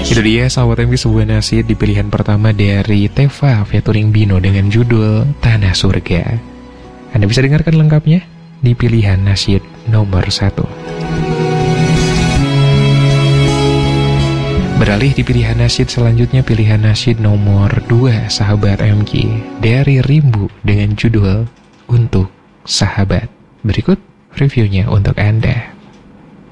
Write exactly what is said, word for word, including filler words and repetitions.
Itu dia sahabat M P, sebuah nasyid di pilihan pertama dari Teva featuring Bino dengan judul Tanah Surga. Anda bisa dengarkan lengkapnya di pilihan nasyid nomor satu. Beralih di pilihan nasyid selanjutnya, pilihan nasyid nomor dua sahabat M K dari Rimbu dengan judul Untuk Sahabat. Berikut reviewnya untuk Anda.